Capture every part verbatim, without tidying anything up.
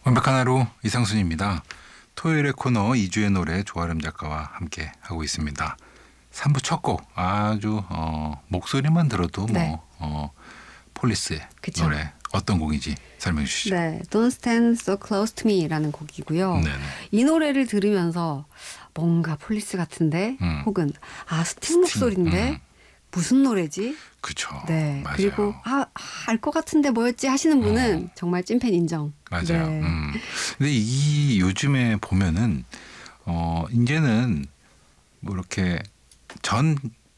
완벽한 하루 이상순입니다. 토요일의 코너 이주의 노래 조아름 작가와 함께 하고 있습니다. 삼 부 첫 곡 아주 어, 목소리만 들어도 뭐 네. 어, 폴리스의 그쵸. 노래 어떤 곡인지 설명해 주시죠. 네, Don't Stand So Close to Me라는 곡이고요. 네네. 이 노래를 들으면서 뭔가 폴리스 같은데 음. 혹은 아 스팅 목소리인데 음. 무슨 노래지? 그쵸. 네, 맞아요. 그리고 아 알 것 같은데 뭐였지 하시는 분은 어. 정말 찐팬 인정. 맞아요. 네. 음. 근데 이 요즘에 보면은 어 이제는 뭐 이렇게 전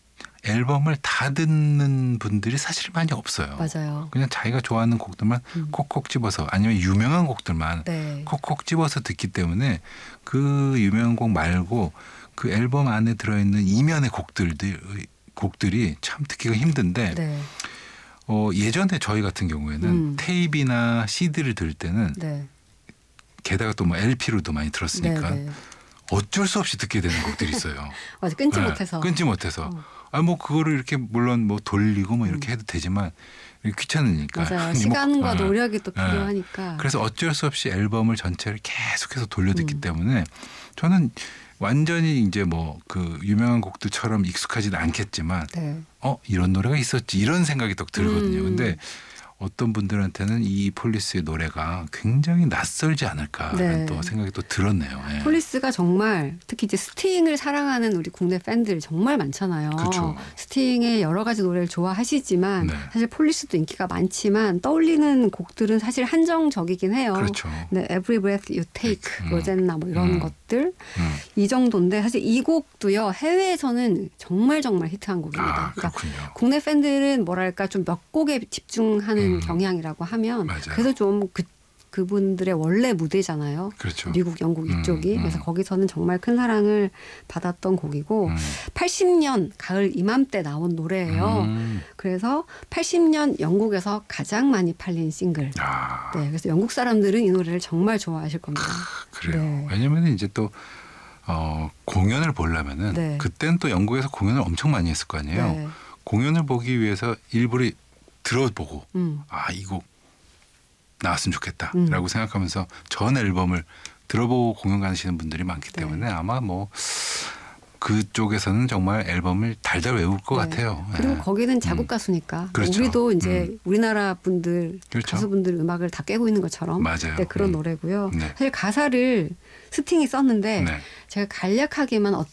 앨범을 다 듣는 분들이 사실 많이 없어요. 맞아요. 그냥 자기가 좋아하는 곡들만 음. 콕콕 집어서 아니면 유명한 곡들만 네. 콕콕 집어서 듣기 때문에 그 유명한 곡 말고 그 앨범 안에 들어있는 이면의 곡들들 곡들이 참 듣기가 힘든데 네. 어, 예전에 저희 같은 경우에는 음. 테이프나 씨디를 들을 때는 네. 게다가 또 뭐 엘피로도 많이 들었으니까 네, 네. 어쩔 수 없이 듣게 되는 곡들이 있어요. 맞아, 끊지 네, 못해서. 끊지 못해서. 어. 아, 뭐 그거를 이렇게 물론 뭐 돌리고 뭐 이렇게 해도 되지만 귀찮으니까. 맞아요. 아니, 시간과 뭐, 노력이 또 네. 필요하니까. 그래서 어쩔 수 없이 앨범을 전체를 계속해서 돌려 듣기 음. 때문에 저는 완전히 이제 뭐 그 유명한 곡들처럼 익숙하지는 않겠지만 네. 어 이런 노래가 있었지 이런 생각이 딱 들거든요. 음. 근데 어떤 분들한테는 이 폴리스의 노래가 굉장히 낯설지 않을까라는 네. 또 생각이 또 들었네요. 예. 폴리스가 정말 특히 이제 스팅을 사랑하는 우리 국내 팬들 정말 많잖아요. 그렇죠. 스팅의 여러 가지 노래를 좋아하시지만 네. 사실 폴리스도 인기가 많지만 떠올리는 곡들은 사실 한정적이긴 해요. 그렇죠. 네, Every Breath You Take, 음. 로젠나 뭐 이런 음. 것들 음. 이 정도인데 사실 이 곡도요 해외에서는 정말 정말 히트한 곡입니다. 아, 그러니까 그렇군요. 국내 팬들은 뭐랄까 좀 몇 곡에 집중하는 음. 경향이라고 하면 맞아요. 그래도 좀 그, 그분들의 원래 무대잖아요. 그렇죠. 미국, 영국 음, 이쪽이. 음. 그래서 거기서는 정말 큰 사랑을 받았던 곡이고 음. 팔십 년 가을 이맘때 나온 노래예요. 음. 그래서 팔십 년 영국에서 가장 많이 팔린 싱글. 아, 네, 그래서 영국 사람들은 이 노래를 정말 좋아하실 겁니다. 그래요. 네. 왜냐면 이제 또 어, 공연을 보려면은 네. 그때는 또 영국에서 공연을 엄청 많이 했을 거 아니에요. 네. 공연을 보기 위해서 일부러 들어보고 음. 아, 이 곡 나왔으면 좋겠다라고 음. 생각하면서 전 앨범을 들어보고 공연 가시는 분들이 많기 네. 때문에 아마 뭐 그쪽에서는 정말 앨범을 달달 외울 것 네. 같아요. 그리고 예. 거기는 자국 음. 가수니까 그렇죠. 우리도 이제 음. 우리나라 분들 그렇죠. 가수분들 음악을 다 깨고 있는 것처럼 맞아요. 네, 그런 음. 노래고요. 네. 사실 가사를 스팅이 썼는데 네. 제가 간략하게만